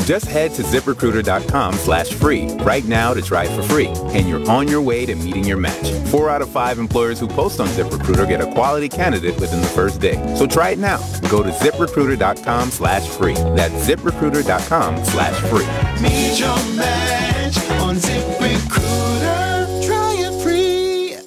Just head to ZipRecruiter.com/free right now to try it for free, and you're on your way to meeting your match. 4 out of 5 employers who post on ZipRecruiter get a quality candidate within the first day. So try it now. Go to ZipRecruiter.com/free. That's ZipRecruiter.com/free. Meet your match on ZipRecruiter. Try it free.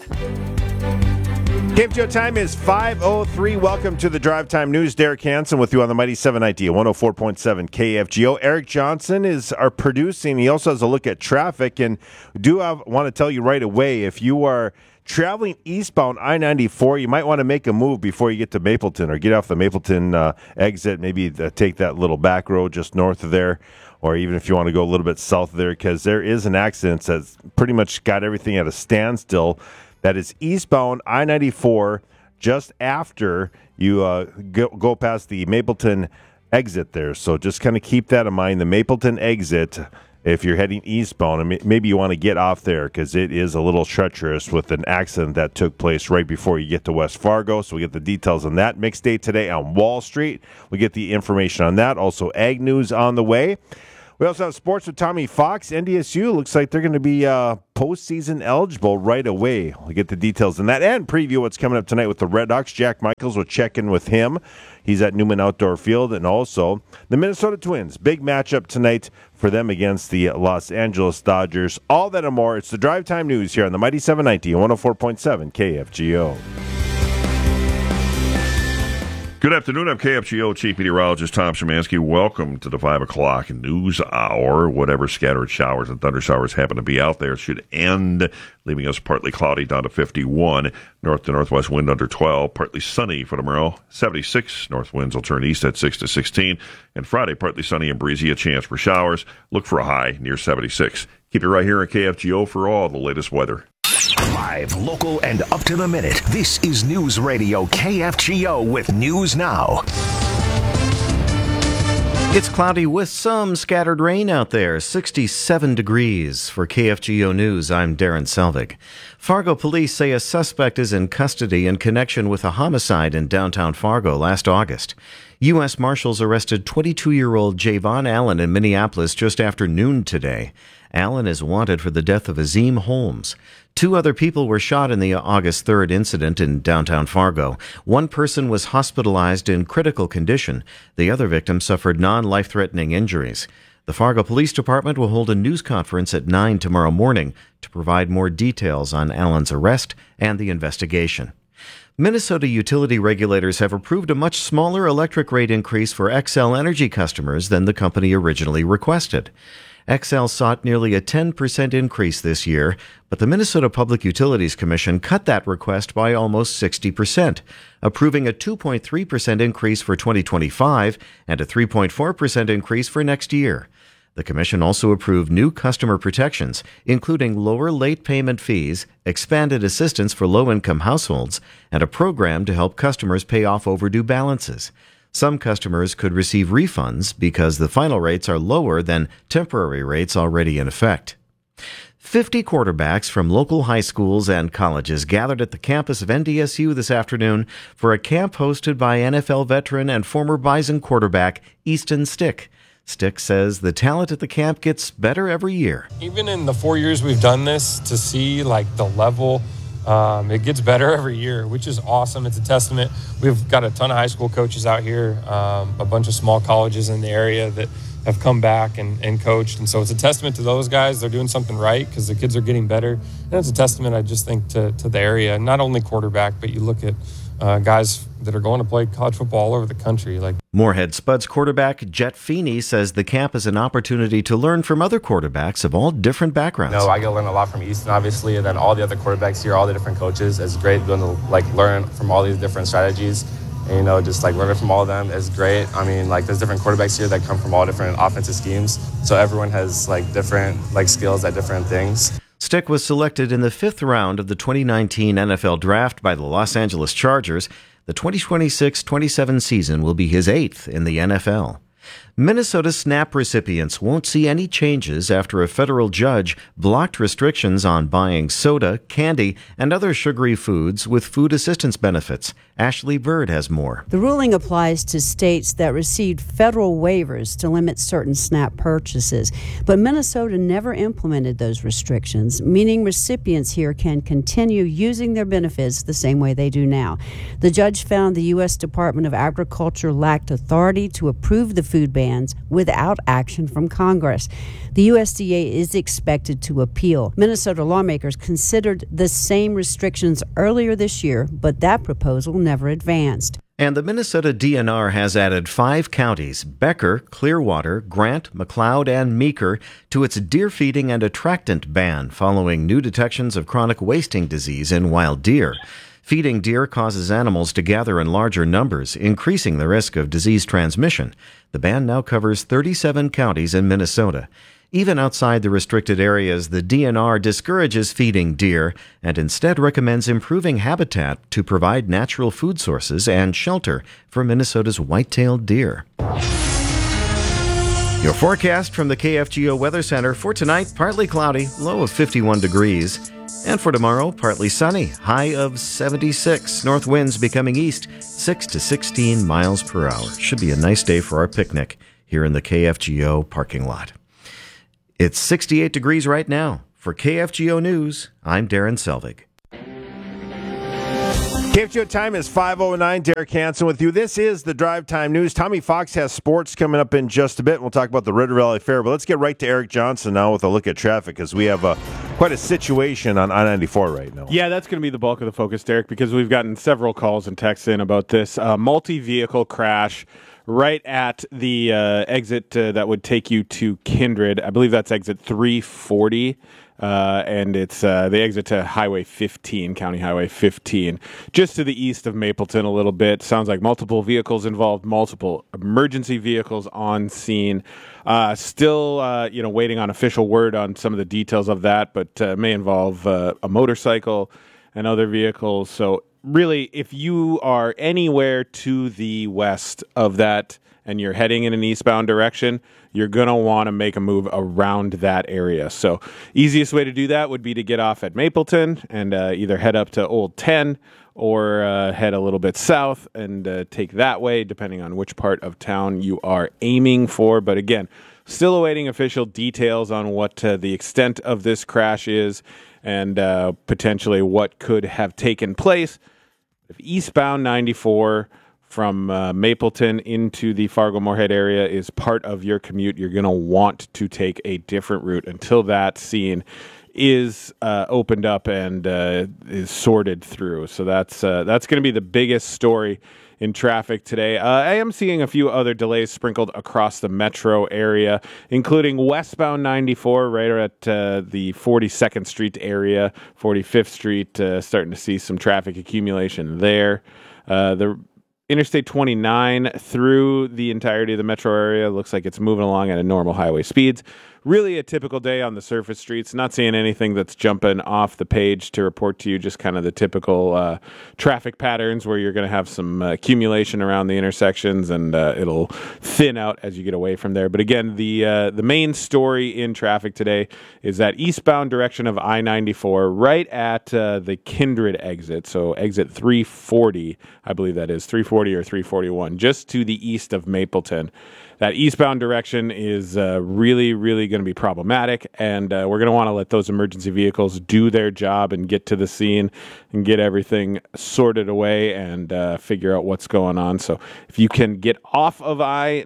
KFGO time is 5:03. Welcome to the Drive Time News. Derek Hansen with you on the Mighty 790 at 104.7 KFGO. Eric Johnson is our producing. He also has a look at traffic. And want to tell you right away, if you are traveling eastbound I-94, you might want to make a move before you get to Mapleton, or get off the Mapleton exit, maybe take that little back road just north of there, or even if you want to go a little bit south of there, because there is an accident that's pretty much got everything at a standstill. That is eastbound I-94 just after you go past the Mapleton exit there. So just kind of keep that in mind, the Mapleton exit, if you're heading eastbound, and maybe you want to get off there because it is a little treacherous with an accident that took place right before you get to West Fargo. So we get the details on that. Mixed day today on Wall Street. We get the information on that. Also, Ag News on the way. We also have sports with Tommy Fox. NDSU looks like they're going to be postseason eligible right away. We'll get the details on that and preview what's coming up tonight with the Red Hawks. Jack Michaels will check in with him. He's at Newman Outdoor Field. And also the Minnesota Twins. Big matchup tonight for them against the Los Angeles Dodgers. All that and more. It's the Drive Time News here on the Mighty 790 and 104.7 KFGO. Good afternoon. I'm KFGO Chief Meteorologist Tom Szymanski. Welcome to the 5 o'clock news hour. Whatever scattered showers and thunder showers happen to be out there should end, leaving us partly cloudy down to 51. North to northwest wind under 12. Partly sunny for tomorrow, 76. North winds will turn east at 6 to 16. And Friday, partly sunny and breezy, a chance for showers. Look for a high near 76. Keep it right here at KFGO for all the latest weather. Live, local, and up to the minute. This is News Radio KFGO with News Now. It's cloudy with some scattered rain out there. 67 degrees for KFGO News. I'm Darren Selvig. Fargo police say a suspect is in custody in connection with a homicide in downtown Fargo last August. U.S. Marshals arrested 22-year-old Javon Allen in Minneapolis just after noon today. Allen is wanted for the death of Azim Holmes. 2 other people were shot in the August 3rd incident in downtown Fargo. 1 person was hospitalized in critical condition. The other victim suffered non-life-threatening injuries. The Fargo Police Department will hold a news conference at 9 tomorrow morning to provide more details on Allen's arrest and the investigation. Minnesota utility regulators have approved a much smaller electric rate increase for Xcel Energy customers than the company originally requested. Xcel sought nearly a 10% increase this year, but the Minnesota Public Utilities Commission cut that request by almost 60%, approving a 2.3% increase for 2025 and a 3.4% increase for next year. The Commission also approved new customer protections, including lower late payment fees, expanded assistance for low-income households, and a program to help customers pay off overdue balances. Some customers could receive refunds because the final rates are lower than temporary rates already in effect. 50 quarterbacks from local high schools and colleges gathered at the campus of NDSU this afternoon for a camp hosted by NFL veteran and former Bison quarterback Easton Stick. Stick says the talent at the camp gets better every year. Even in the 4 years we've done this, to see the level, it gets better every year, which is awesome. It's a testament. We've got a ton of high school coaches out here, a bunch of small colleges in the area that have come back and coached. And so it's a testament to those guys. They're doing something right because the kids are getting better. And it's a testament, I just think, to the area. Not only quarterback, but you look at guys that are going to play college football all over the country. Moorhead Spuds quarterback Jet Feeney says the camp is an opportunity to learn from other quarterbacks of all different backgrounds. I get to learn a lot from Easton, obviously, and then all the other quarterbacks here, all the different coaches. It's great being to learn from all these different strategies. And, just learning from all of them is great. I mean, there's different quarterbacks here that come from all different offensive schemes. So everyone has different skills at different things. Stick was selected in the 5th round of the 2019 NFL Draft by the Los Angeles Chargers. The 2026-27 season will be his 8th in the NFL. Minnesota SNAP recipients won't see any changes after a federal judge blocked restrictions on buying soda, candy, and other sugary foods with food assistance benefits. Ashley Bird has more. The ruling applies to states that received federal waivers to limit certain SNAP purchases, but Minnesota never implemented those restrictions, meaning recipients here can continue using their benefits the same way they do now. The judge found the U.S. Department of Agriculture lacked authority to approve the food bans without action from Congress. The USDA is expected to appeal. Minnesota lawmakers considered the same restrictions earlier this year, but that proposal never advanced. And the Minnesota DNR has added 5 counties, Becker, Clearwater, Grant, McLeod, and Meeker, to its deer feeding and attractant ban following new detections of chronic wasting disease in wild deer. Feeding deer causes animals to gather in larger numbers, increasing the risk of disease transmission. The ban now covers 37 counties in Minnesota. Even outside the restricted areas, the DNR discourages feeding deer and instead recommends improving habitat to provide natural food sources and shelter for Minnesota's white-tailed deer. Your forecast from the KFGO Weather Center for tonight: partly cloudy, low of 51 degrees. And for tomorrow, partly sunny, high of 76. North winds becoming east, 6 to 16 miles per hour. Should be a nice day for our picnic here in the KFGO parking lot. It's 68 degrees right now. For KFGO News, I'm Darren Selvig. KFGO time is 5:09. Derek Hansen with you. This is the Drive Time News. Tommy Fox has sports coming up in just a bit. We'll talk about the Ritter Valley Fair, but let's get right to Eric Johnson now with a look at traffic, because we have quite a situation on I-94 right now. Yeah, that's going to be the bulk of the focus, Derek, because we've gotten several calls and texts in about this multi-vehicle crash right at the exit that would take you to Kindred. I believe that's exit 340. And it's the exit to Highway 15, County Highway 15, just to the east of Mapleton a little bit. Sounds like multiple vehicles involved, multiple emergency vehicles on scene. Still, waiting on official word on some of the details of that, but may involve a motorcycle and other vehicles. So really, if you are anywhere to the west of that and you're heading in an eastbound direction, you're going to want to make a move around that area. So easiest way to do that would be to get off at Mapleton and either head up to Old 10 or head a little bit south and take that way, depending on which part of town you are aiming for. But again, still awaiting official details on what the extent of this crash is and potentially what could have taken place. If eastbound 94 from Mapleton into the Fargo-Moorhead area is part of your commute, you're going to want to take a different route until that scene is opened up and is sorted through. So that's going to be the biggest story in traffic today. I am seeing a few other delays sprinkled across the metro area, including westbound 94 right at the 42nd Street area, 45th Street, starting to see some traffic accumulation there. The Interstate 29 through the entirety of the metro area looks like it's moving along at a normal highway speeds. Really a typical day on the surface streets. Not seeing anything that's jumping off the page to report to you, just kind of the typical traffic patterns where you're going to have some accumulation around the intersections and it'll thin out as you get away from there. But again, the main story in traffic today is that eastbound direction of I-94 right at the Kindred exit. So exit 340, I believe that is 340 or 341, just to the east of Mapleton. That eastbound direction is really, really going to be problematic, and we're going to want to let those emergency vehicles do their job and get to the scene and get everything sorted away and figure out what's going on. So if you can get off of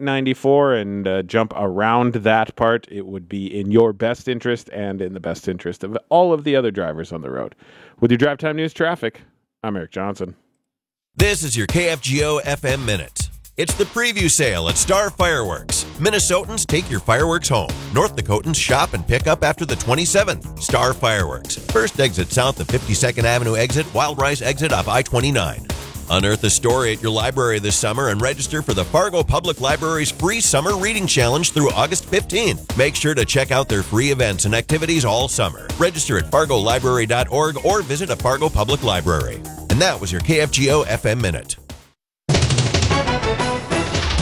I-94 and jump around that part, it would be in your best interest and in the best interest of all of the other drivers on the road. With your Drive Time News traffic, I'm Eric Johnson. This is your KFGO FM Minute. It's the preview sale at Star Fireworks. Minnesotans, take your fireworks home. North Dakotans, shop and pick up after the 27th. Star Fireworks. First exit south of 52nd Avenue exit, Wild Rice exit off I-29. Unearth a story at your library this summer and register for the Fargo Public Library's free Summer Reading Challenge through August 15th. Make sure to check out their free events and activities all summer. Register at fargolibrary.org or visit a Fargo Public Library. And that was your KFGO FM Minute.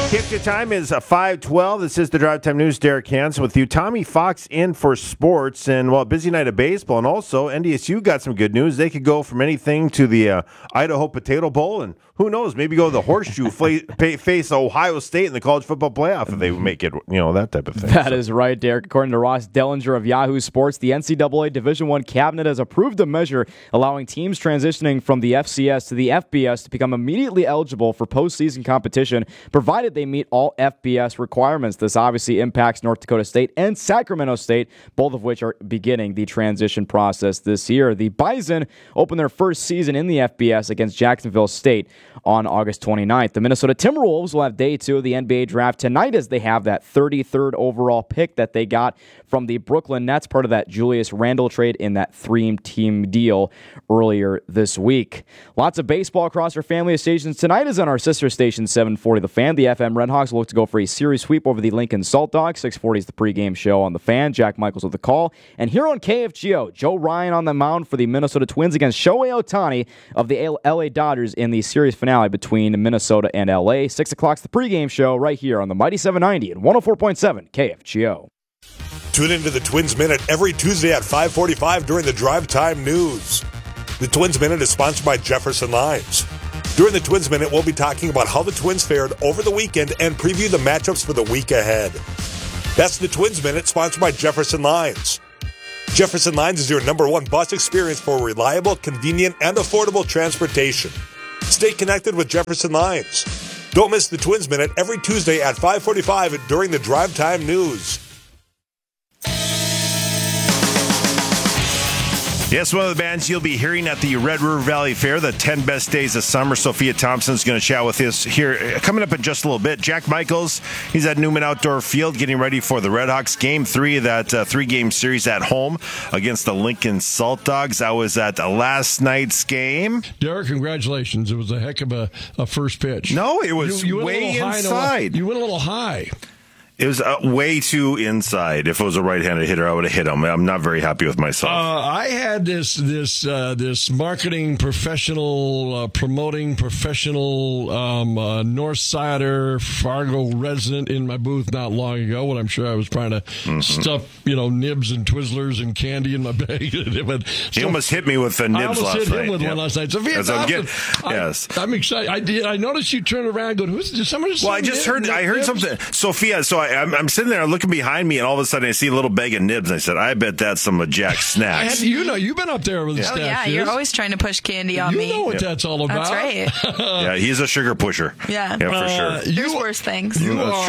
KFGO time is 5:12. This is the Drive Time News. Derek Hansen with you. Tommy Fox in for sports, and busy night of baseball, and also NDSU got some good news. They could go from anything to the Idaho Potato Bowl, and who knows, maybe go to the Horseshoe, face Ohio State in the college football playoff if they make it, that type of thing. That is right, Derek. According to Ross Dellinger of Yahoo Sports, the NCAA Division I cabinet has approved a measure allowing teams transitioning from the FCS to the FBS to become immediately eligible for postseason competition, provided they meet all FBS requirements. This obviously impacts North Dakota State and Sacramento State, both of which are beginning the transition process this year. The Bison opened their first season in the FBS against Jacksonville State on August 29th. The Minnesota Timberwolves will have day 2 of the NBA draft tonight as they have that 33rd overall pick that they got from the Brooklyn Nets, part of that Julius Randle trade in that 3-team deal earlier this week. Lots of baseball across our family of stations tonight is on our sister station 740 The Fan. The FM Redhawks look to go for a series sweep over the Lincoln Salt Dogs. 640 is the pregame show on The Fan. Jack Michaels with the call. And here on KFGO, Joe Ryan on the mound for the Minnesota Twins against Shohei Ohtani of the LA Dodgers in the series finale between Minnesota and LA. 6 o'clock's the pregame show right here on the Mighty 790 and 104.7 KFGO. Tune into the Twins Minute every Tuesday at 5:45 during the Drive Time News. The Twins Minute is sponsored by Jefferson Lines. During the Twins Minute, we'll be talking about how the Twins fared over the weekend and preview the matchups for the week ahead. That's the Twins Minute, sponsored by Jefferson Lines. Jefferson Lines is your #1 bus experience for reliable, convenient, and affordable transportation. Stay connected with Jefferson Lines. Don't miss the Twins Minute every Tuesday at 5:45 during the Drive Time News. Yes, one of the bands you'll be hearing at the Red River Valley Fair, the 10 Best Days of Summer. Sophia Thompson's going to chat with us here coming up in just a little bit. Jack Michaels, he's at Newman Outdoor Field getting ready for the Redhawks Game 3 of that 3-game series at home against the Lincoln Salt Dogs. That was at last night's game. Derek, congratulations. It was a heck of a first pitch. No, it was way inside. You went a little high. It was way too inside. If it was a right-handed hitter, I would have hit him. I'm not very happy with myself. I had this marketing professional, promoting professional North Sider, Fargo resident in my booth not long ago when I'm sure I was trying to stuff, nibs and Twizzlers and candy in my bag. But he almost hit me with the nibs last night. I almost hit him with one last night. Sophia Thompson, yes. I'm excited. I noticed you turned around and go, did someone just I heard something. Sophia, so I'm sitting there looking behind me, and all of a sudden I see a little bag of nibs, and I said, I bet that's some of Jack's snacks. You've been up there with the snacks. Oh, yeah, you're always trying to push candy on me. You know what that's all about. That's right. Yeah, he's a sugar pusher. Yeah, for sure. There's worse things.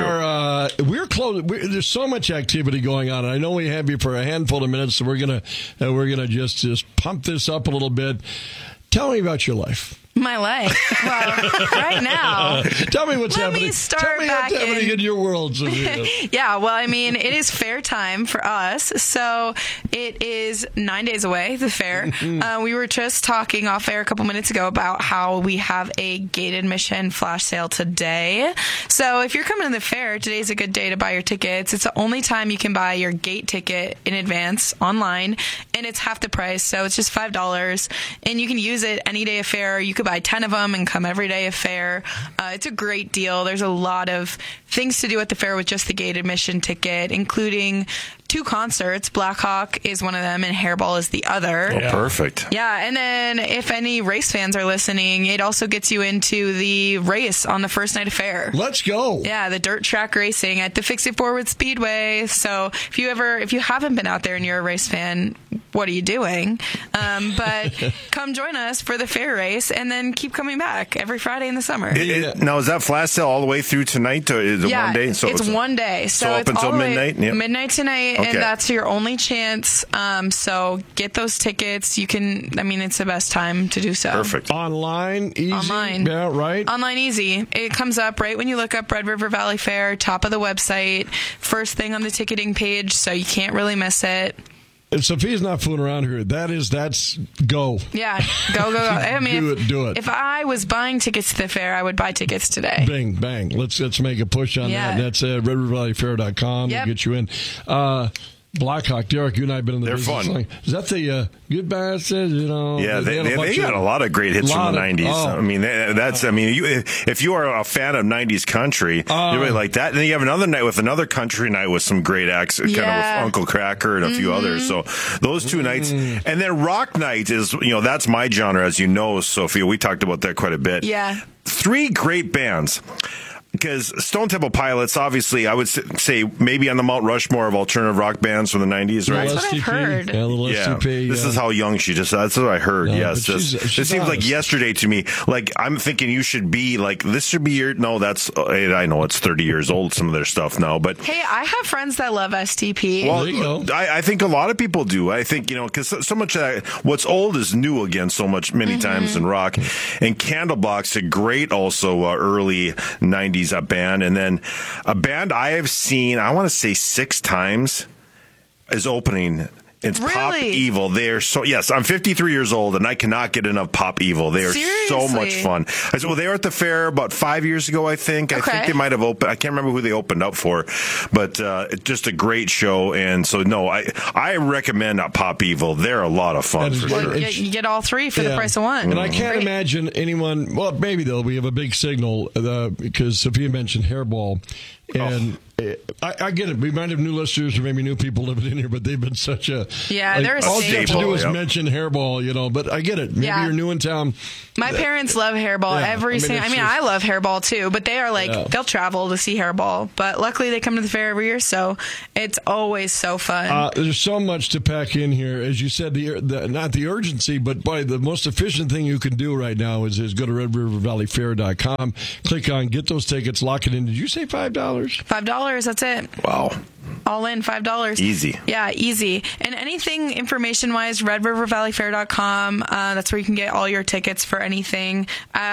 We're close. There's so much activity going on, and I know we have you for a handful of minutes, so we're gonna just pump this up a little bit. Tell me about your life. My life. Well, right now. Tell me what's happening. Let me start back in your world. Yeah, well, I mean, it is fair time for us. So it is 9 days away, the fair. We were just talking off air a couple minutes ago about how we have a gate admission flash sale today. So if you're coming to the fair, today's a good day to buy your tickets. It's the only time you can buy your gate ticket in advance online, and it's half the price. So it's just $5, and you can use it any day of fair. You could buy 10 of them and come every day of fair. It's a great deal. There's a lot of things to do at the fair with just the gate admission ticket, including 2 concerts. Black Hawk is one of them and Hairball is the other. Oh, perfect. Yeah, and then if any race fans are listening, it also gets you into the race on the first night of fair. Let's go. Yeah, the dirt track racing at the Fix It Forward Speedway. So if you haven't been out there and you're a race fan, what are you doing? But come join us for the fair race and then keep coming back every Friday in the summer. Now, is that flash sale all the way through tonight? Or is it one day? So it's 1 day. So up it's until all midnight? Yep. Midnight tonight, and that's your only chance. So get those tickets. You can, it's the best time to do so. Perfect. Online, easy. Online. Yeah, right. Online, easy. It comes up right when you look up Red River Valley Fair, top of the website, first thing on the ticketing page, so you can't really miss it. If Sophia's not fooling around here, that's go. Yeah, go. I mean, do it. If I was buying tickets to the fair, I would buy tickets today. Bing, bang. Let's make a push on that. That's RedRiverValleyFair.com. Yep. We'll get you in. Blackhawk, Derek, you and I have been in the They're business. fun. Is that the Good Bastard? You know, Yeah, they got a lot of great hits from the 90s. I mean, if you are a fan of 90s country, you really like that. And then you have another night with another country night with some great acts, kind of with Uncle Cracker and a few others. So those two nights. And then Rock Night is, that's my genre, as you know, Sophia. We talked about that quite a bit. Yeah. 3 great bands. Because Stone Temple Pilots, obviously, I would say maybe on the Mount Rushmore of alternative rock bands from the 90s, right? That's what I've heard. Yeah, a little STP. This is how young she just, that's what I heard, yes. but she's It seems like yesterday to me. Like, I'm thinking you should be, like, this should be your, no, that's, I know it's 30 years old, some of their stuff now, but. Hey, I have friends that love STP. Well, there you go. I think a lot of people do. I think, because so much of that, what's old is new again so many times in rock. And Candlebox, a great also early 90s band. And then a band I have seen, I want to say 6 times, is opening. It's Pop Evil. They're so, yes, I'm 53 years old and I cannot get enough Pop Evil. They are so much fun. Well, they were at the fair about 5 years ago, I think. I think they might have opened, I can't remember who they opened up for, but it's just a great show. And so, no, I recommend Pop Evil. They're a lot of fun for sure. You get all 3 for the price of one. And I can't imagine anyone, well, maybe though, we have a big signal because Sophia mentioned Hairball. And I get it. We might have new listeners or maybe new people living in here, but they've been such a they're a all you have to do is Yep. mention Hairball, But I get it. Maybe you're new in town. My parents love Hairball. I love Hairball too, but they are like they'll travel to see Hairball. But luckily, they come to the fair every year, so it's always so fun. There's so much to pack in here, as you said. Not the urgency, but by the most efficient thing you can do right now is go to RedRiverValleyFair.com, click on get those tickets, lock it in. Did you say $5? $5. That's it. Wow. All in, $5. Easy. Yeah, easy. And anything information-wise, RedRiverValleyFair.com. That's where you can get all your tickets for anything.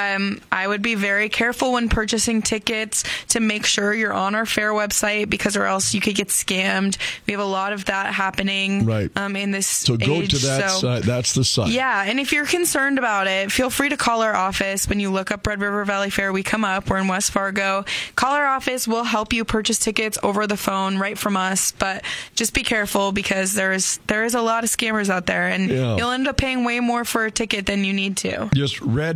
I would be very careful when purchasing tickets to make sure you're on our fair website, because or else you could get scammed. We have a lot of that happening in this So go age, to that site. That's the site. Yeah, and if you're concerned about it, feel free to call our office. When you look up Red River Valley Fair, we come up. We're in West Fargo. Call our office. We'll help you purchase tickets over the phone right from us, but just be careful because there is a lot of scammers out there, and you'll end up paying way more for a ticket than you need to. Just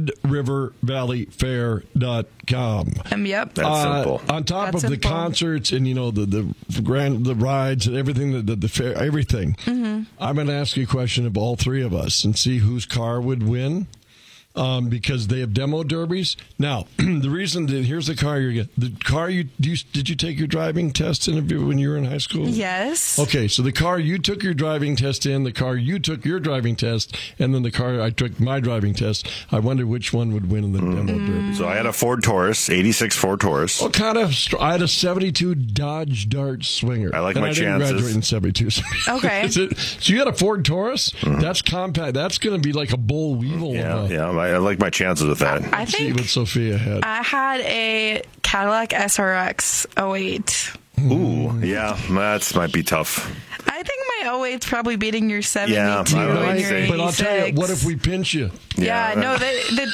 RedRiverValleyFair.com. Yep, that's simple. On top of the concerts and the rides and everything, the fair, everything. Mm-hmm. I'm going to ask you a question of all 3 of us and see whose car would win. Because they have demo derbies. Now, the reason that here's the car you're getting. The car did you take your driving test in when you were in high school? Yes. Okay, so the car you took your driving test in, the car you took your driving test, and then the car I took my driving test. I wonder which one would win in the demo derby. So I had a Ford Taurus, 86 Ford Taurus. What kind of? I had a 72 Dodge Dart Swinger. I like and my I didn't chances. graduate in 72. Okay. So you had a Ford Taurus? That's compact. That's going to be like a bowl weevil. Yeah. I like my chances with that. I think see what Sophia had. I had a Cadillac SRX 08. Ooh, yeah, that might be tough. I think my 08's probably beating your 72 Yeah, and your 86. But I'll tell you, what if we pinch you? Yeah, no, the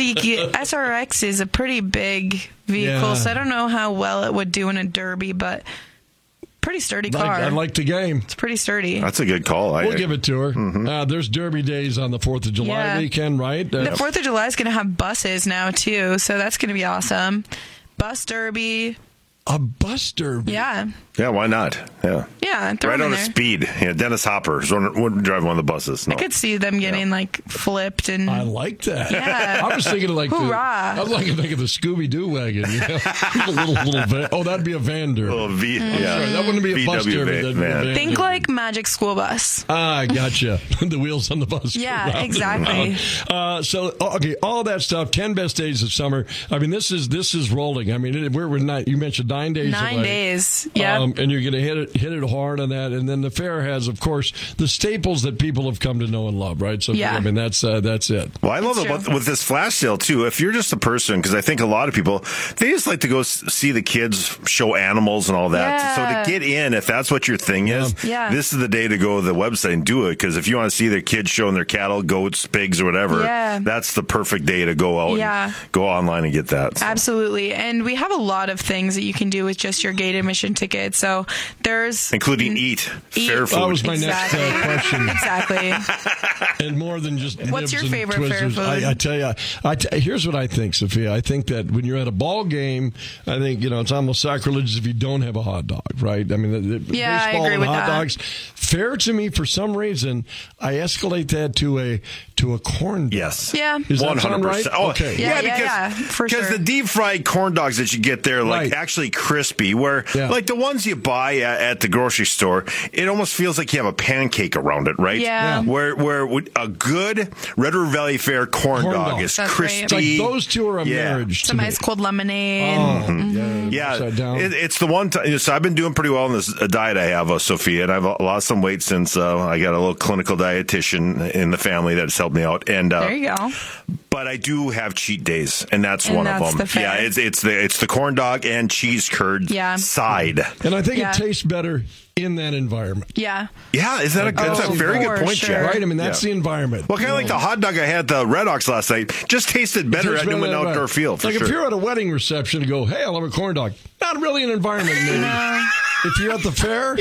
SRX is a pretty big vehicle, so I don't know how well it would do in a derby, but pretty sturdy car. I like the game. It's pretty sturdy. That's a good call. We'll give it to her. There's Derby days on the 4th of July weekend, right? The 4th of July is going to have buses now, too, so that's going to be awesome. Bus derby. A bus derby? Yeah. Yeah, why not? Yeah. Yeah, throw right them on in a there. speed. Yeah, Dennis Hopper would drive one of the buses. No. I could see them getting like flipped and. I like that. Yeah. I was thinking of Hoorah. I was like thinking of the Scooby Doo wagon. little van. Oh, that'd be a van derby. Little V. I'm Yeah. sorry, that wouldn't be a bus VW derby. That'd be a van Think derby. like Magic School Bus. Ah, gotcha. The wheels on the bus. Yeah, go round and exactly. round. Okay, all that stuff. 10 best days of summer. I mean, this is rolling. I mean, we're not. You mentioned 9 days. 9 days. Yeah. And you're going to hit it hard on that. And then the fair has, of course, the staples that people have come to know and love. Right. So I mean, that's it. Well, I love about with this flash sale too. If you're just a person, because I think a lot of people they just like to go see the kids show animals and all that. Yeah. So to get in, if that's what your thing is, this is the day to go to the website and do it. Because if you want to see their kids showing their cattle, goats, pigs, or whatever, that's the perfect day to go out and go online and get that. So. Absolutely. And we have a lot of things that you can do with just your gate admission ticket. So there's including eat fair food. That was my next question. Exactly. And more than just What's nibs your and favorite Twizzlers. fair food? I tell you, here's what I think, Sophia. I think that when you're at a ball game, I think it's almost sacrilegious if you don't have a hot dog, right? I mean, I baseball agree and with hot that. dogs. Fair to me, for some reason, I escalate that to a corn dog. Yes. Yeah. Is that 100%. sound right? Oh, Okay. because the deep fried corn dogs that you get there, like actually crispy, where like the ones you buy at the grocery store, it almost feels like you have a pancake around it, right? Yeah. Where a good Red River Valley Fair corn dog is That's crispy. right. It's like those two are a marriage. Some to me. ice cold lemonade. It's the one time. So I've been doing pretty well in this diet I have, Sophia, and I've lost some weight since I got a little clinical dietitian in the family that's helped me out. And There you go. But I do have cheat days, and that's And one that's of them. the fair. Yeah, it's the corn dog and cheese curd side. And I think Yeah. it tastes better in that environment. Yeah. Yeah, is that that's a very good point, Jack? Right? I mean, that's the environment. Well, kind of like the hot dog I had at the Red Ox last night. Just tasted better at Newman Outdoor Field, for like sure. if you're at a wedding reception and go, hey, I'll have a corn dog. Not really an environment, maybe. If you're at the fair.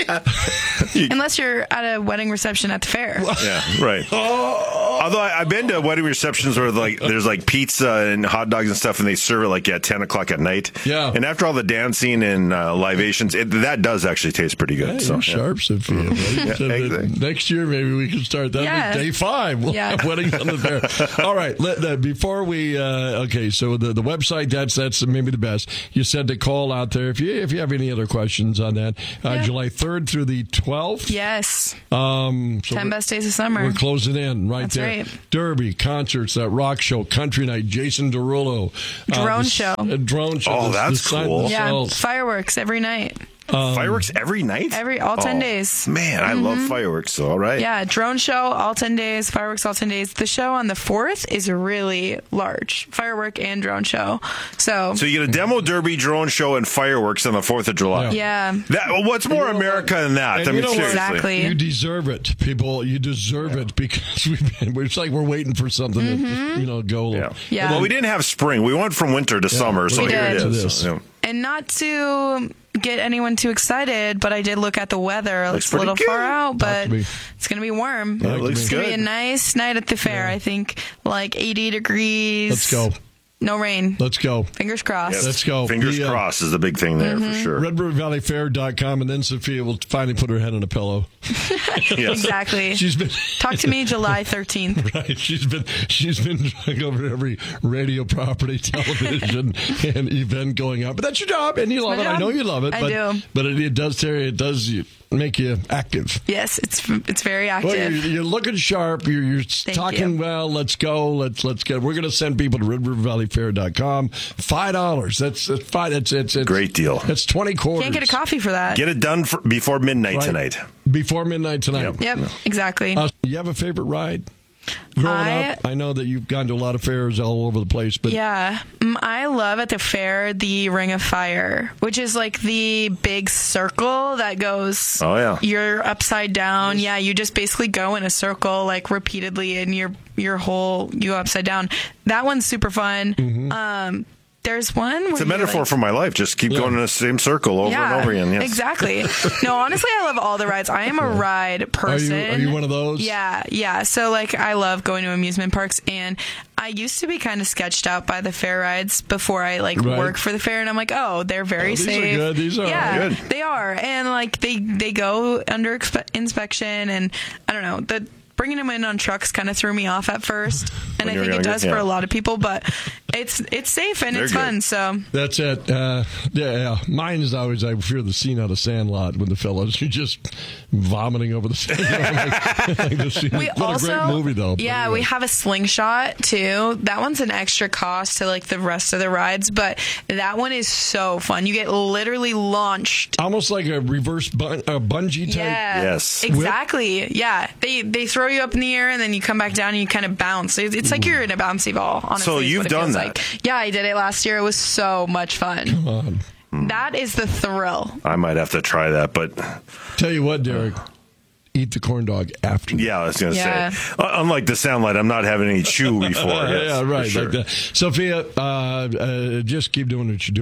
Unless you're at a wedding reception at the fair. Yeah, right. Although I've been to wedding receptions where there's like pizza and hot dogs and stuff, and they serve it like at 10 o'clock at night. Yeah. And after all the dancing and libations, that does actually taste pretty good. Hey, so you're sharp, Sophia. Right? Yeah, So exactly. next year, maybe we can start that. Yeah. Day 5. We'll have weddings on the fair. All right. Before we, so the website, that's maybe the best. You said to call out there if you have any other questions on that. July 3rd through the 12th. Yes. So 10 best days of summer. We're closing in That's there. right. Derby, concerts, that rock show, country night, Jason Derulo. Drone show. Drone show. Oh, that's cool. Yeah. Fireworks every night. Fireworks every night? All 10 days. Man, I love fireworks, so all right. Yeah, drone show all 10 days, fireworks all 10 days. The show on the 4th is really large, firework and drone show. So you get a demo derby, drone show, and fireworks on the 4th of July. Yeah. What's more America than that? And I mean, you know what? seriously. Exactly. You deserve it, people. You deserve it because it's like we're waiting for something to go. Yeah. Well, we didn't have spring. We went from winter to summer, so We here it did. is. So, And not to get anyone too excited, but I did look at the weather. It looks a little pretty far good. out, but it's going to be warm. Yeah, it looks It's going to be a good. nice night at the fair. I think like 80 degrees. Let's go. No rain. Let's go. Fingers crossed. Yes. Let's go. Fingers The, crossed is the big thing there for sure. RedRiverValleyFair.com, and then Sophia will finally put her head on a pillow. Exactly. She's been Talk to me July 13th. right. She's been trying over every radio property, television, and event going on. But that's your job, and you love My it. I job. know you love it. I but, do. But it does, Terry. It does make you active. Yes, it's very Well, active. you're looking sharp. You're talking you. well. Let's go. Let's get. We're going to send people to RedRiverValleyFair.com. $5. That's fine. It's Great deal. That's 20 quarters. Can't get a coffee for that. Get it done before midnight Right. tonight. Before midnight tonight. Yep, exactly. You have a favorite ride? Growing up, I know that you've gone to a lot of fairs all over the place, but Yeah, I love at the fair the Ring of Fire, which is like the big circle that goes. Oh, yeah. You're upside down. Yeah, you just basically go in a circle like repeatedly, and you go upside down. That one's super fun. There's one where It's a metaphor for my life. Just keep going in the same circle over and over again. Yes. Exactly. No, honestly, I love all the rides. I am a ride person. Are you one of those? Yeah. So, like, I love going to amusement parks, and I used to be kind of sketched out by the fair rides before I, Right. work for the fair, and I'm like, oh, they're very these are safe. good. These are yeah, good. They are. And, like, they go under inspection, and I don't know, bringing them in on trucks kind of threw me off at first, and When I you're think it younger, does for a lot of people, but it's safe and They're it's good. fun, so... That's it. Yeah. Mine is always, I fear the scene out of Sandlot when the fellas are just vomiting over the Sandlot. like the scene. We What also, a great movie, though. Yeah, But we have a slingshot too. That one's an extra cost to like the rest of the rides, but that one is so fun. You get literally launched. almost like a reverse bungee type. Yeah, Yes. exactly. Yeah, they throw you up in the air and then you come back down and you kind of bounce. It's like you're in a bouncy ball. Honestly, So is you've what it done feels that? Like. Yeah, I did it last year. It was so much fun. Come on. That is the thrill. I might have to try that, but Tell you what, Derek. Eat the corn dog after. yeah, I was going to Yeah. say. Unlike the Soundlight, I'm not having any chew before. Yes, yeah, for right. sure. Like that. Sophia, just keep doing what you're doing.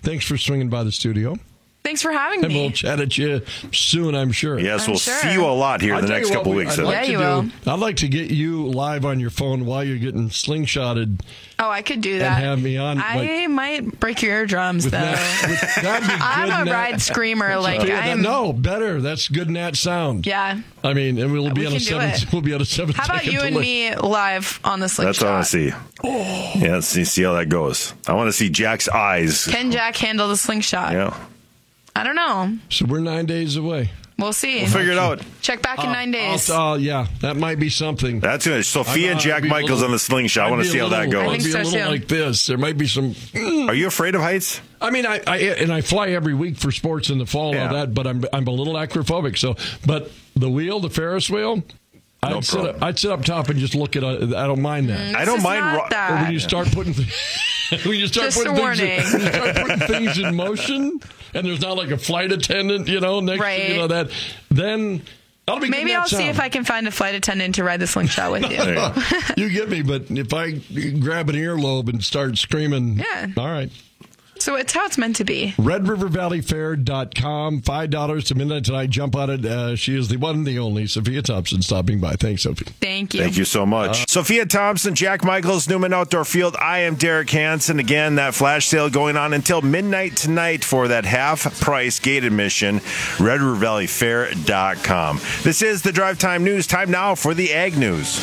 thanks for swinging by the studio. Thanks for having And me. we'll chat at you soon, I'm sure. Yes, I'm we'll sure. see you a lot here in the next couple weeks. I'd like to get you live on your phone while you're getting slingshotted. Oh, I could do And that. have me on, I might break your eardrums, though. That'd be good, I'm a Nat. ride screamer. Like Yeah, I'm. no, better. That's good Nat sound. Yeah. I mean, and we'll be We on a can do 7. it. We'll be on a 7. How about you and me live on the slingshot? That's what I want to see. Yeah, let's see how that goes. I want to see Jack's eyes. Can Jack handle the slingshot? Yeah. I don't know. So we're 9 days away. We'll see. We'll figure it out. Check back in 9 days. Yeah, that might be something. That's it. Sophia and Jack Michaels on the slingshot. I want to see how that goes. I'd be a little like this. There might be some. Are you afraid of heights? I mean, I fly every week for sports in the fall and all that, but I'm a little acrophobic. So, but the wheel, the Ferris wheel. I'd sit up top and just look at it. I don't mind that. I don't mind Or when you start putting Just a warning. when you start putting things in motion, and there's not like a flight attendant, next Right. to that, then that'll be Maybe good I'll see sound. if I can find a flight attendant to ride the slingshot with you. You get me, but if I grab an earlobe and start screaming, Yeah. all right. So it's how it's meant to be. RedRiverValleyFair.com, $5 to midnight tonight. Jump on it. She is the one and the only Sophia Thompson stopping by. Thanks, Sophie. Thank you. Thank you so much. Sophia Thompson, Jack Michaels, Newman Outdoor Field. I am Derek Hansen. Again, that flash sale going on until midnight tonight for that half-price gate admission. RedRiverValleyFair.com. This is the Drive Time News. Time now for the Ag News.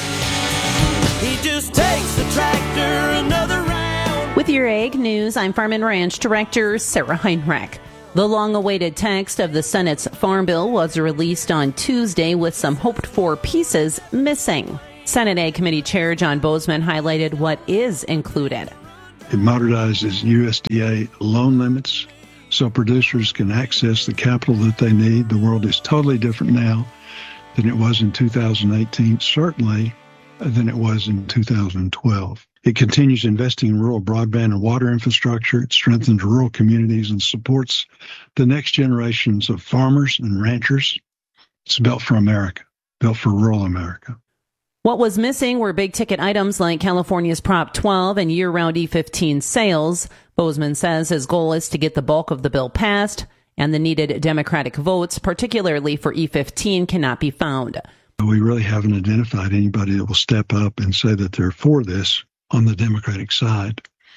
He just takes the tractor another round. With your Ag News, I'm Farm and Ranch Director Sarah Heinrich. The long-awaited text of the Senate's Farm Bill was released on Tuesday with some hoped-for pieces missing. Senate Ag Committee Chair John Bozeman highlighted what is included. It modernizes USDA loan limits so producers can access the capital that they need. The world is totally different now than it was in 2018, certainly than it was in 2012. It continues investing in rural broadband and water infrastructure. It strengthens rural communities and supports the next generations of farmers and ranchers. It's built for America, built for rural America. What was missing were big-ticket items like California's Prop 12 and year-round E15 sales. Bozeman says his goal is to get the bulk of the bill passed, and the needed Democratic votes, particularly for E15, cannot be found. We really haven't identified anybody that will step up and say that they're for this on the Democratic side.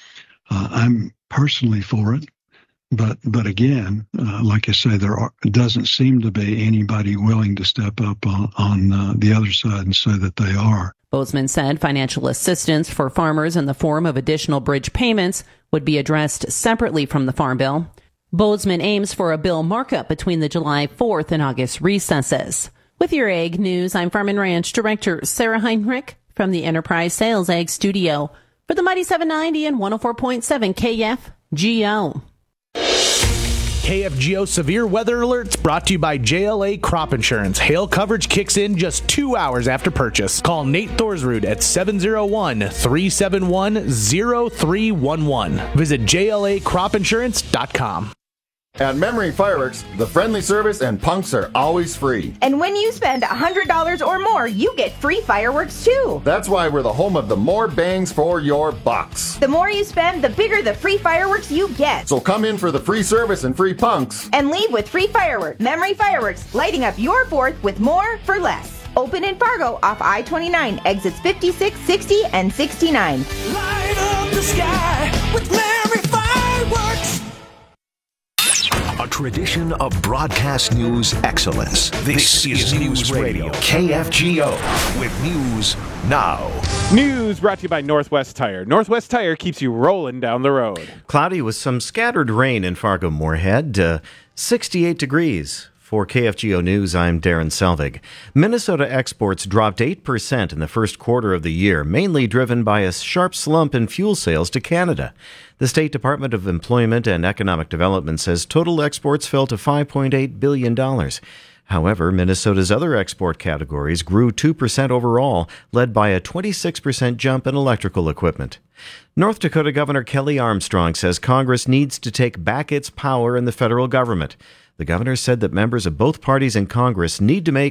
I'm personally for it, but again, like I say, there doesn't seem to be anybody willing to step up on the other side and say that they are. Bozeman said financial assistance for farmers in the form of additional bridge payments would be addressed separately from the Farm Bill. Bozeman aims for a bill markup between the July 4th and August recesses. With your Ag News, I'm Farm and Ranch Director Sarah Heinrich from the Enterprise Sales Ag Studio for the Mighty 790 and 104.7 KFGO. KFGO Severe Weather Alerts brought to you by JLA Crop Insurance. Hail coverage kicks in just 2 hours after purchase. Call Nate Thorsrud at 701-371-0311. Visit JLACropInsurance.com. At Memory Fireworks, the friendly service and punks are always free. And when you spend $100 or more, you get free fireworks too. That's why we're the home of the more bangs for your bucks. The more you spend, the bigger the free fireworks you get. So come in for the free service and free punks. And leave with free fireworks. Memory Fireworks, lighting up your 4th with more for less. Open in Fargo off I-29, exits 56, 60, and 69. Light up the sky with Memory Fireworks. A tradition of broadcast news excellence. This is News Radio, KFGO, with News Now. News brought to you by Northwest Tire. Northwest Tire keeps you rolling down the road. Cloudy with some scattered rain in Fargo-Moorhead. 68 degrees. For KFGO News, I'm Darren Selvig. Minnesota exports dropped 8% in the first quarter of the year, mainly driven by a sharp slump in fuel sales to Canada. The State Department of Employment and Economic Development says total exports fell to $5.8 billion. However, Minnesota's other export categories grew 2% overall, led by a 26% jump in electrical equipment. North Dakota Governor Kelly Armstrong says Congress needs to take back its power in the federal government. The governor said that members of both parties in Congress need to make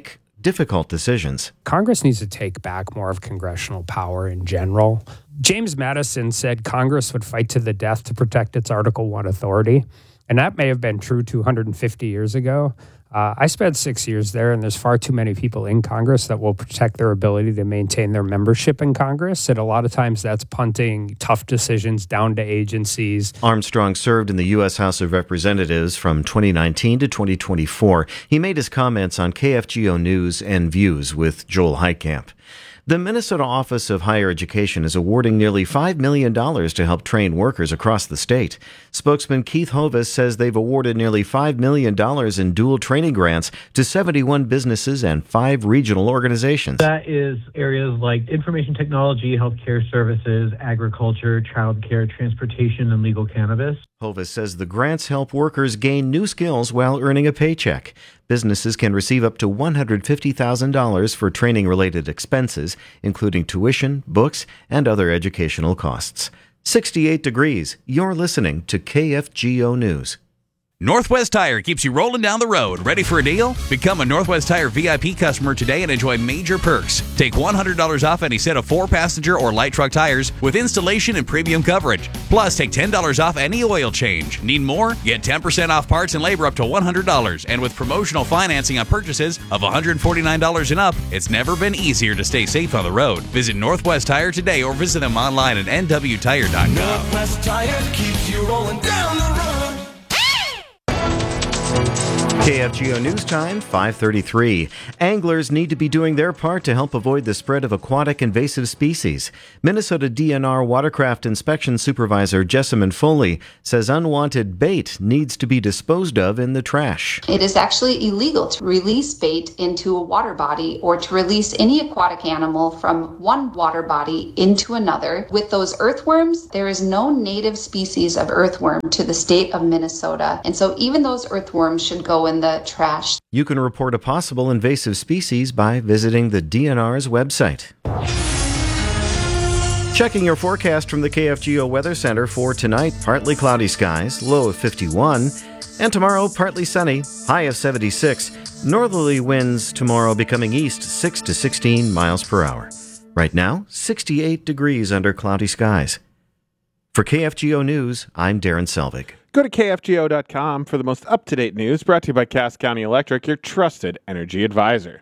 difficult decisions. Congress needs to take back more of congressional power in general. James Madison said Congress would fight to the death to protect its Article I authority, and that may have been true 250 years ago. I spent 6 years there, and there's far too many people in Congress that will protect their ability to maintain their membership in Congress. And a lot of times that's punting tough decisions down to agencies. Armstrong served in the U.S. House of Representatives from 2019 to 2024. He made his comments on KFGO News and Views with Joel Heitkamp. The Minnesota Office of Higher Education is awarding nearly $5 million to help train workers across the state. Spokesman Keith Hovis says they've awarded nearly $5 million in dual training grants to 71 businesses and 5 regional organizations. That is areas like information technology, healthcare services, agriculture, childcare, transportation, and legal cannabis. Hovis says the grants help workers gain new skills while earning a paycheck. Businesses can receive up to $150,000 for training-related expenses, including tuition, books, and other educational costs. 68 degrees. You're listening to KFGO News. Northwest Tire keeps you rolling down the road. Ready for a deal? Become a Northwest Tire VIP customer today and enjoy major perks. Take $100 off any set of 4-passenger or light truck tires with installation and premium coverage. Plus, take $10 off any oil change. Need more? Get 10% off parts and labor up to $100. And with promotional financing on purchases of $149 and up, it's never been easier to stay safe on the road. Visit Northwest Tire today or visit them online at nwtire.com. Northwest Tire keeps you rolling down the road. KFGO News Time, 5:33. Anglers need to be doing their part to help avoid the spread of aquatic invasive species. Minnesota DNR Watercraft Inspection Supervisor Jessamine Foley says unwanted bait needs to be disposed of in the trash. It is actually illegal to release bait into a water body or to release any aquatic animal from one water body into another. With those earthworms, there is no native species of earthworm to the state of Minnesota, and so even those earthworms should go in the trash. You can report a possible invasive species by visiting the DNR's website. Checking your forecast from the KFGO Weather Center for tonight, partly cloudy skies, low of 51, and tomorrow partly sunny, high of 76. Northerly winds tomorrow becoming east 6 to 16 miles per hour. Right now, 68 degrees under cloudy skies. For KFGO News, I'm Darren Selvig. Go to KFGO.com for the most up-to-date news, brought to you by Cass County Electric, your trusted energy advisor.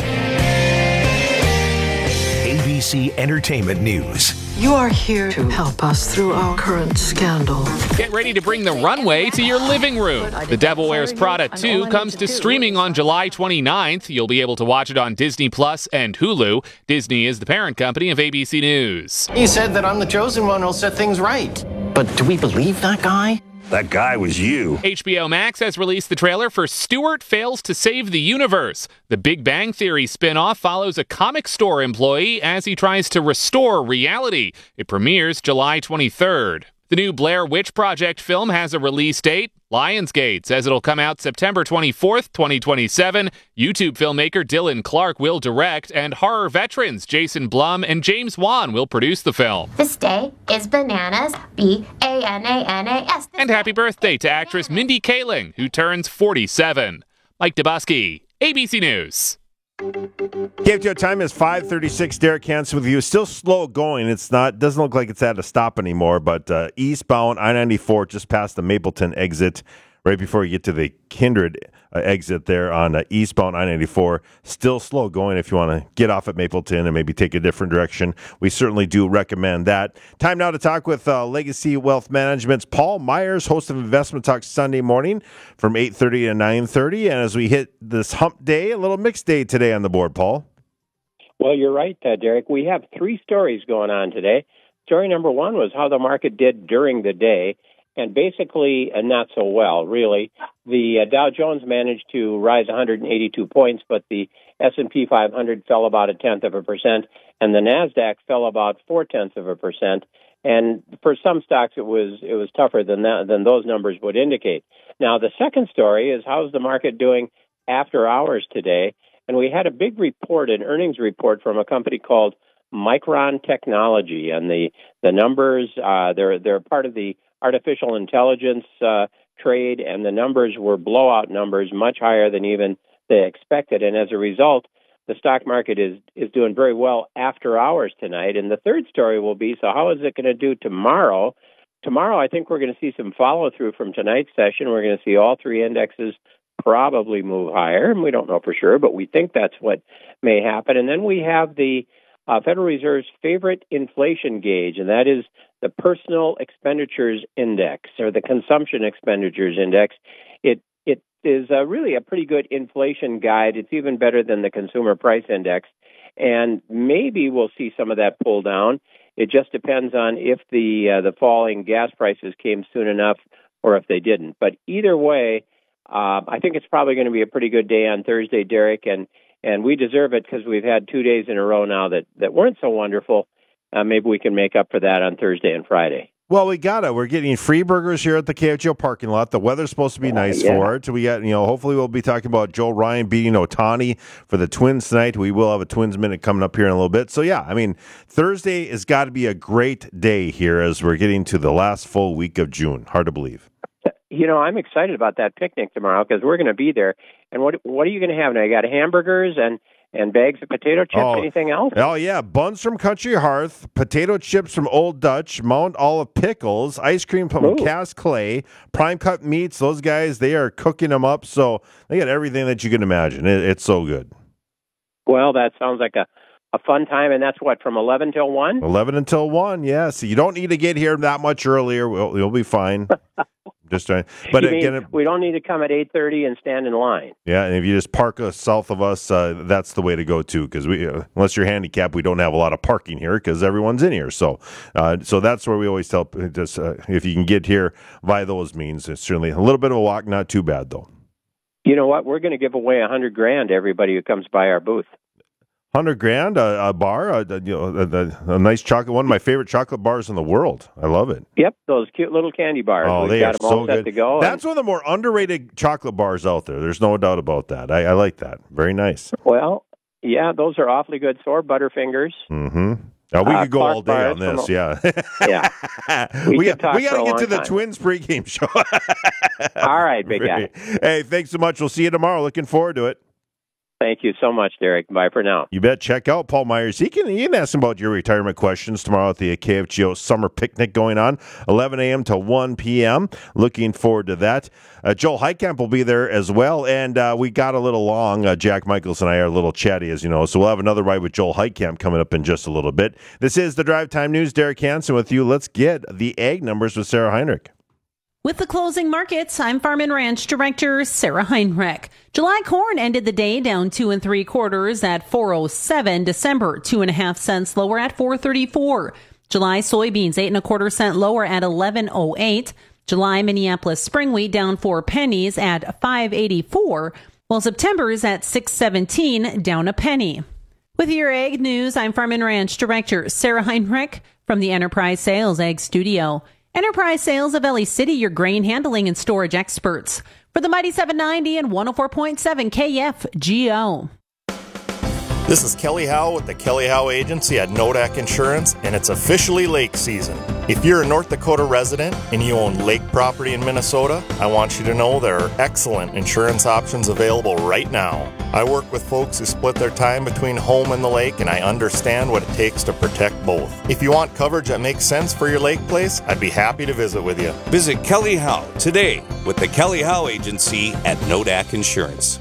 ABC Entertainment News. You are here to help us through our current scandal. Get ready to bring the runway to your living room. The Devil Wears Prada 2 comes to streaming on July 29th. You'll be able to watch it on Disney Plus and Hulu. Disney is the parent company of ABC News. He said that I'm the chosen one who'll set things right. But do we believe that guy? That guy was you. HBO Max has released the trailer for Stewart Fails to Save the Universe. The Big Bang Theory spin-off follows a comic store employee as he tries to restore reality. It premieres July 23rd. The new Blair Witch Project film has a release date. Lionsgate says it'll come out September 24th, 2027. YouTube filmmaker Dylan Clark will direct, and horror veterans Jason Blum and James Wan will produce the film. This day is bananas, B-A-N-A-N-A-S. And happy birthday to actress Mindy Kaling, who turns 47. Mike Dubusky, ABC News. KFGO time is 5:36. Derek Hansen with you. Still slow going. Doesn't look like it's at a stop anymore, but eastbound I-94 just past the Mapleton exit, right before you get to the Kindred exit there on eastbound I-94. Still slow going if you want to get off at Mapleton and maybe take a different direction. We certainly do recommend that. Time now to talk with Legacy Wealth Management's Paul Myers, host of Investment Talk Sunday morning from 8:30 to 9:30. And as we hit this hump day, a little mixed day today on the board, Paul. Well, you're right, Derek. We have 3 stories going on today. Story number 1 was how the market did during the day. And basically, not so well, really. The Dow Jones managed to rise 182 points, but the S&P 500 fell about 0.1%, and the Nasdaq fell about 0.4%. And for some stocks, it was tougher than those numbers would indicate. Now, the second story is how's the market doing after hours today? And we had a big report, an earnings report from a company called Micron Technology, and the numbers they're part of the artificial intelligence trade, and the numbers were blowout numbers, much higher than even they expected. And as a result, the stock market is doing very well after hours tonight. And the third story will be, so how is it going to do tomorrow? Tomorrow, I think we're going to see some follow-through from tonight's session. We're going to see all three indexes probably move higher, and we don't know for sure, but we think that's what may happen. And then we have the Federal Reserve's favorite inflation gauge, and that is the Personal Expenditures Index, or the Consumption Expenditures Index. It is really a pretty good inflation guide. It's even better than the Consumer Price Index, and maybe we'll see some of that pull down. It just depends on if the falling gas prices came soon enough or if they didn't. But either way, I think it's probably going to be a pretty good day on Thursday, Derek, and we deserve it because we've had 2 days in a row now that weren't so wonderful. Maybe we can make up for that on Thursday and Friday. Well, we got it. We're getting free burgers here at the KFGO parking lot. The weather's supposed to be nice for it. So we got, hopefully we'll be talking about Joe Ryan beating Ohtani for the Twins tonight. We will have a Twins Minute coming up here in a little bit. So, yeah, I mean, Thursday has got to be a great day here as we're getting to the last full week of June. Hard to believe. I'm excited about that picnic tomorrow because we're going to be there. And what are you going to have now? You got hamburgers and bags of potato chips. Anything else? Oh, yeah. Buns from Country Hearth, potato chips from Old Dutch, Mount Olive pickles, ice cream from Cass Clay, prime cut meats. Those guys, they are cooking them up. So they got everything that you can imagine. It's so good. Well, that sounds like a fun time. And that's what, from 11 till 1? 11 until 1, yeah. So you don't need to get here that much earlier. You'll be fine. Just trying, but again, we don't need to come at 8:30 and stand in line. Yeah, and if you just park south of us, that's the way to go too. Because we, unless you're handicapped, we don't have a lot of parking here because everyone's in here. So that's where we always tell just if you can get here by those means, it's certainly a little bit of a walk, not too bad though. You know what? We're going to give away $100,000 to everybody who comes by our booth. $100,000, a bar, a nice chocolate, one of my favorite chocolate bars in the world. I love it. Yep, those cute little candy bars. Oh, We've they got are them all so set good. to go. That's one of the more underrated chocolate bars out there. There's no doubt about that. I like that. Very nice. Well, yeah, those are awfully good. So are Butterfingers. Mm-hmm. Now, we could go Clark all day on this, yeah. Yeah. We got to get get to the Twins pregame show. All right, big guy. Hey, thanks so much. We'll see you tomorrow. Looking forward to it. Thank you so much, Derek. Bye for now. You bet. Check out Paul Myers. You can ask him about your retirement questions tomorrow at the KFGO summer picnic going on, 11 a.m. to 1 p.m. Looking forward to that. Joel Heitkamp will be there as well, and we got a little long. Jack Michaels and I are a little chatty, as you know, so we'll have another ride with Joel Heitkamp coming up in just a little bit. This is the Drive Time News. Derek Hansen with you. Let's get the ag numbers with Sarah Heinrich. With the closing markets, I'm Farm and Ranch Director Sarah Heinrich. July corn ended the day down 2 3/4 at $4.07. December 2.5 cents lower at $4.34. July soybeans 8 1/4 cent lower at $11.08. July Minneapolis spring wheat down 4 pennies at $5.84. While September is at $6.17, down a penny. With your ag news, I'm Farm and Ranch Director Sarah Heinrich from the Enterprise Sales Ag Studio. Enterprise Sales of LA City, your grain handling and storage experts. For the Mighty 790 and 104.7 KFGO. This is Kelly Howe with the Kelly Howe Agency at Nodak Insurance, and it's officially lake season. If you're a North Dakota resident and you own lake property in Minnesota, I want you to know there are excellent insurance options available right now. I work with folks who split their time between home and the lake, and I understand what it takes to protect both. If you want coverage that makes sense for your lake place, I'd be happy to visit with you. Visit Kelly Howe today with the Kelly Howe Agency at Nodak Insurance.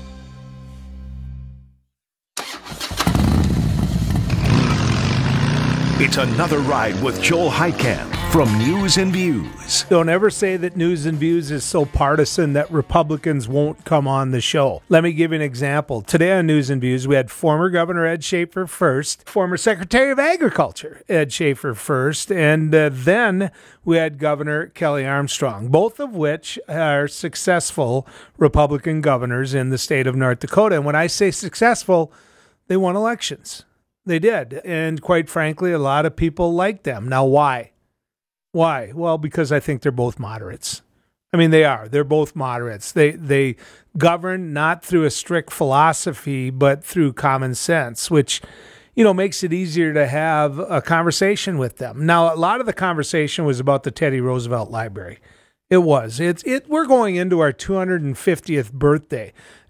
It's another ride with Joel Heitkamp from News and Views. Don't ever say that News and Views is so partisan that Republicans won't come on the show. Let me give you an example. Today on News and Views, we had former Governor Ed Schaefer first, former Secretary of Agriculture Ed Schaefer first, and then we had Governor Kelly Armstrong, both of which are successful Republican governors in the state of North Dakota. And when I say successful, they won elections. They did. And quite frankly, a lot of people like them. Now, why? Why? Well, because I think they're both moderates. I mean, they are. They're both moderates. They govern not through a strict philosophy, but through common sense, which, makes it easier to have a conversation with them. Now, a lot of the conversation was about the Teddy Roosevelt Library. It was. We're going into our 250th birthday.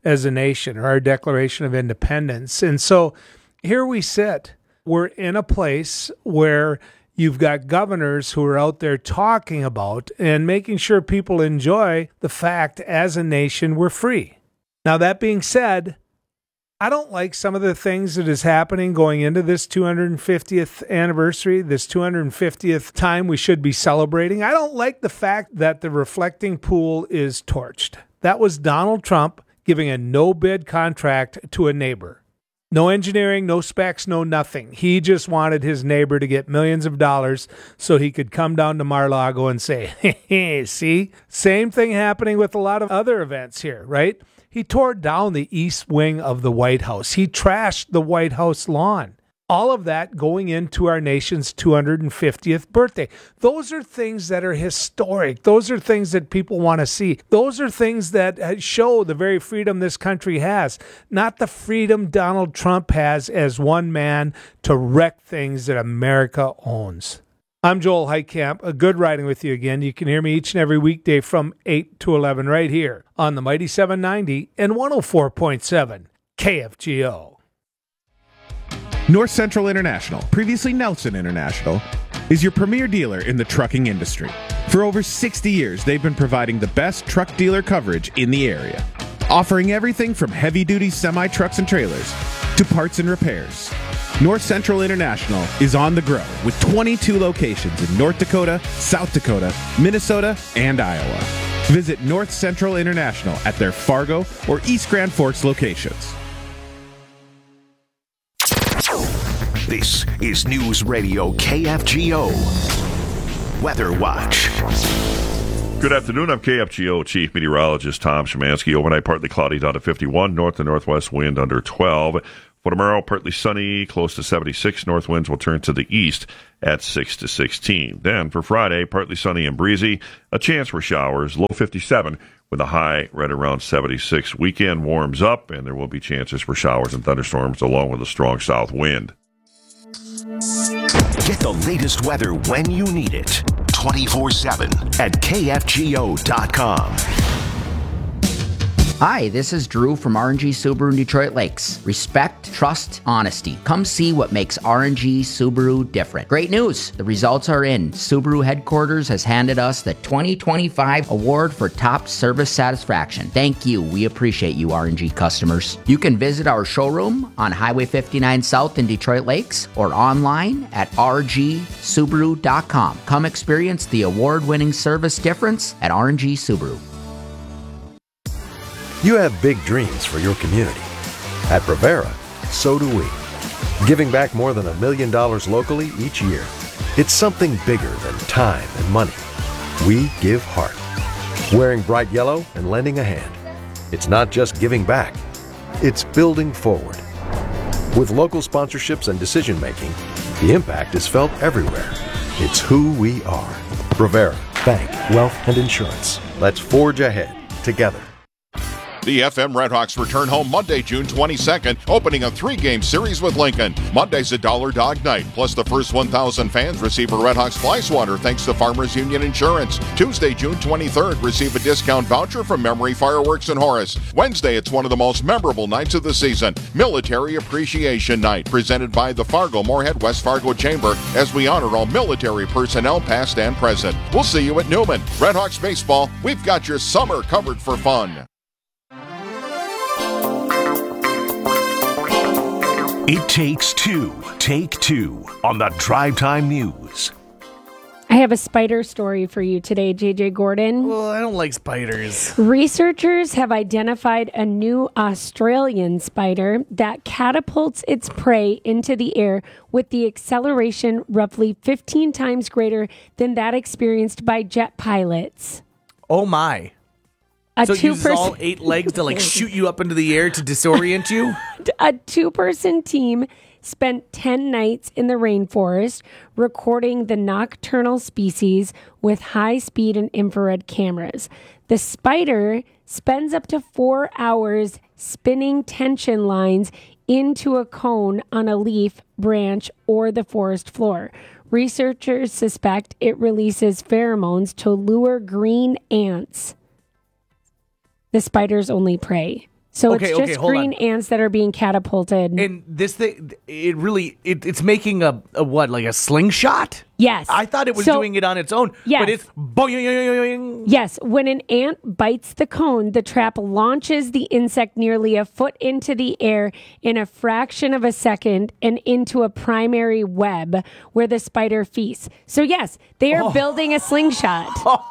as a nation, or our Declaration of Independence. And so here we sit. We're in a place where you've got governors who are out there talking about and making sure people enjoy the fact as a nation we're free. Now, that being said, I don't like some of the things that is happening going into this 250th anniversary, this 250th time we should be celebrating. I don't like the fact that the reflecting pool is torched. That was Donald Trump giving a no-bid contract to a neighbor. No engineering, no specs, no nothing. He just wanted his neighbor to get millions of dollars so he could come down to Mar-a-Lago and say, hey, see? Same thing happening with a lot of other events here, right? He tore down the east wing of the White House. He trashed the White House lawn. All of that going into our nation's 250th birthday. Those are things that are historic. Those are things that people want to see. Those are things that show the very freedom this country has, not the freedom Donald Trump has as one man to wreck things that America owns. I'm Joel Heitkamp. A good riding with you again. You can hear me each and every weekday from 8 to 11 right here on the Mighty 790 and 104.7 KFGO. North Central International, previously Nelson International, is your premier dealer in the trucking industry. For over 60 years, they've been providing the best truck dealer coverage in the area, offering everything from heavy-duty semi-trucks and trailers to parts and repairs. North Central International is on the grow with 22 locations in North Dakota, South Dakota, Minnesota, and Iowa. Visit North Central International at their Fargo or East Grand Forks locations. This is News Radio KFGO Weather Watch. Good afternoon. I'm KFGO Chief Meteorologist Tom Szymanski. Overnight, partly cloudy down to 51. North to northwest wind under 12. For tomorrow, partly sunny, close to 76. North winds will turn to the east at 6 to 16. Then for Friday, partly sunny and breezy. A chance for showers, low 57 with a high right around 76. Weekend warms up, and there will be chances for showers and thunderstorms along with a strong south wind. Get the latest weather when you need it. 24/7 at KFGO.com. Hi, this is Drew from RNG Subaru in Detroit Lakes. Respect, trust, honesty. Come see what makes RNG Subaru different. Great news! The results are in. Subaru headquarters has handed us the 2025 award for top service satisfaction. Thank you. We appreciate you, RNG customers. You can visit our showroom on Highway 59 South in Detroit Lakes or online at rgsubaru.com. Come experience the award-winning service difference at RNG Subaru. You have big dreams for your community. At Brevera, so do we. Giving back more than $1 million locally each year. It's something bigger than time and money. We give heart. Wearing bright yellow and lending a hand. It's not just giving back, it's building forward. With local sponsorships and decision making, the impact is felt everywhere. It's who we are. Brevera, bank, wealth, and insurance. Let's forge ahead together. The FM Redhawks return home Monday, June 22nd, opening a 3-game series with Lincoln. Monday's a Dollar Dog Night, plus the first 1,000 fans receive a Redhawks fly swatter thanks to Farmers Union Insurance. Tuesday, June 23rd, receive a discount voucher from Memory Fireworks in Horace. Wednesday, it's one of the most memorable nights of the season, Military Appreciation Night, presented by the Fargo-Moorhead West Fargo Chamber, as we honor all military personnel past and present. We'll see you at Newman. Redhawks Baseball, we've got your summer covered for fun. It takes two. Take two on the Drive Time News. I have a spider story for you today, JJ Gordon. Well, I don't like spiders. Researchers have identified a new Australian spider that catapults its prey into the air with the acceleration roughly 15 times greater than that experienced by jet pilots. Oh, my. So it uses all 8 legs to shoot you up into the air to disorient you? A 2-person team spent 10 nights in the rainforest recording the nocturnal species with high-speed and infrared cameras. The spider spends up to 4 hours spinning tension lines into a cone on a leaf, branch, or the forest floor. Researchers suspect it releases pheromones to lure green ants, the spider's only prey. So it's just green ants that are being catapulted. And this thing, it's making a what, like a slingshot? Yes. I thought it was doing it on its own. Yes. But it's boing. Yes. When an ant bites the cone, the trap launches the insect nearly a foot into the air in a fraction of a second and into a primary web where the spider feasts. So yes, they are building a slingshot.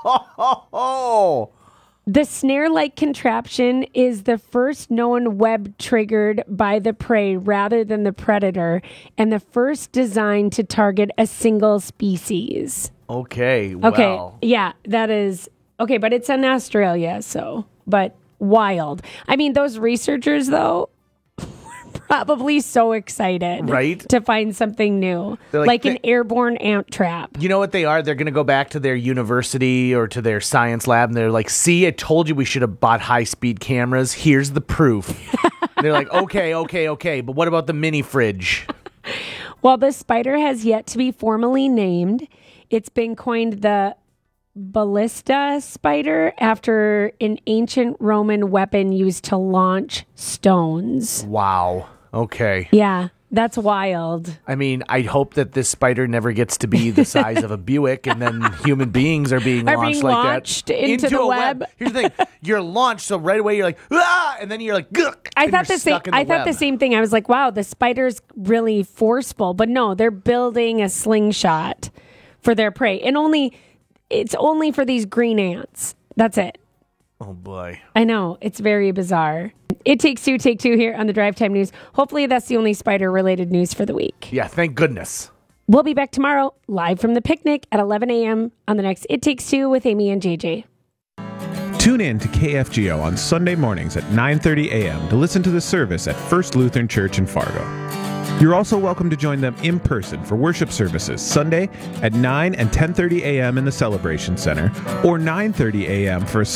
The snare-like contraption is the first known web triggered by the prey rather than the predator, and the first designed to target a single species. Okay, well. Okay, yeah, that is... Okay, but it's in Australia, but wild. I mean, those researchers, though, probably so excited to find something new, like an airborne ant trap. You know what they are? They're going to go back to their university or to their science lab, and they're like, see, I told you we should have bought high-speed cameras. Here's the proof. They're like, okay, but what about the mini fridge? Well, the spider has yet to be formally named. It's been coined the ballista spider after an ancient Roman weapon used to launch stones. Wow. Okay. Yeah, that's wild. I mean, I hope that this spider never gets to be the size of a Buick, and then human beings are being launched like that into the web. Here's the thing: you're launched, so right away you're like, ah, and then you're like, I thought the same thing. I was like, wow, the spider's really forceful, but no, they're building a slingshot for their prey, and it's only for these green ants. That's it. Oh boy. I know. It's very bizarre. It Takes Two, Take Two here on the Drive Time News. Hopefully that's the only spider-related news for the week. Yeah, thank goodness. We'll be back tomorrow, live from the picnic at 11 a.m. on the next It Takes Two with Amy and JJ. Tune in to KFGO on Sunday mornings at 9:30 a.m. to listen to the service at First Lutheran Church in Fargo. You're also welcome to join them in person for worship services Sunday at 9 and 10:30 a.m. in the Celebration Center, or 9:30 a.m. for a